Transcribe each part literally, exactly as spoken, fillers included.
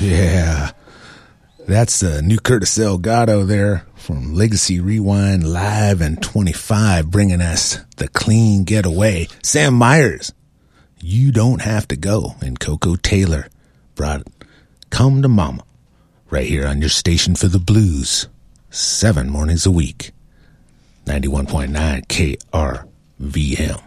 Yeah. That's the new Curtis Delgado there from Legacy Rewind Live and twenty-five, bringing us the clean getaway. Sam Myers, You Don't Have to Go, and Coco Taylor brought Come to Mama right here on your station for the blues, seven mornings a week, ninety-one point nine K R V M.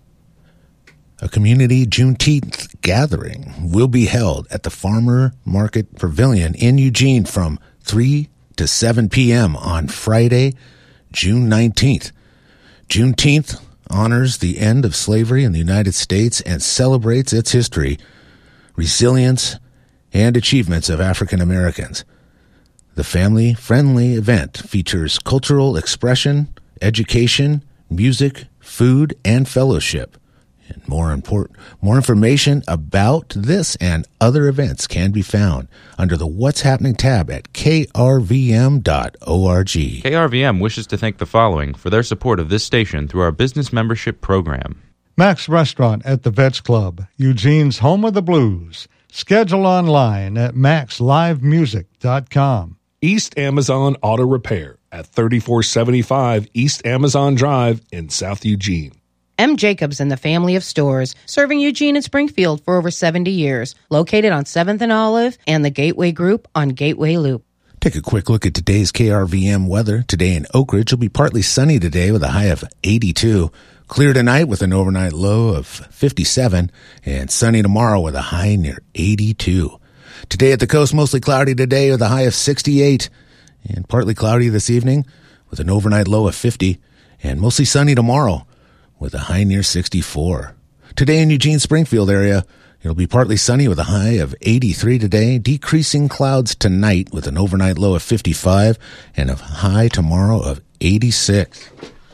A community Juneteenth gathering will be held at the Farmer Market Pavilion in Eugene from three to seven p.m. on Friday, June nineteenth. Juneteenth honors the end of slavery in the United States and celebrates its history, resilience, and achievements of African Americans. The family-friendly event features cultural expression, education, music, food, and fellowship. And more important, more information about this and other events can be found under the What's Happening tab at K R V M dot org. K R V M wishes to thank the following for their support of this station through our business membership program. Max Restaurant at the Vets Club, Eugene's home of the blues. Schedule online at max live music dot com. East Amazon Auto Repair at thirty-four seventy-five East Amazon Drive in South Eugene. M. Jacobs and the family of stores, serving Eugene and Springfield for over seventy years, located on seventh and Olive and the Gateway Group on Gateway Loop. Take a quick look at today's K R V M weather. Today in Oak Ridge will be partly sunny today with a high of eighty-two. Clear tonight with an overnight low of fifty-seven, and sunny tomorrow with a high near eighty-two. Today at the coast, mostly cloudy today with a high of sixty-eight, and partly cloudy this evening with an overnight low of fifty, and mostly sunny tomorrow with a high near sixty-four. Today in Eugene, Springfield area, it'll be partly sunny with a high of eighty-three today, decreasing clouds tonight with an overnight low of fifty-five and a high tomorrow of eighty-six.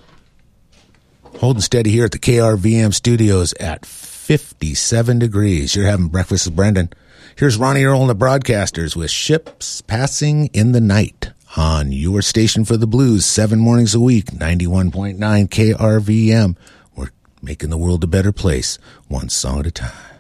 Holding steady here at the K R V M studios at fifty-seven degrees. You're having breakfast with Brendan. Here's Ronnie Earl and the Broadcasters with Ships Passing in the Night on your station for the blues, seven mornings a week, ninety-one point nine K R V M. We're making the world a better place, one song at a time.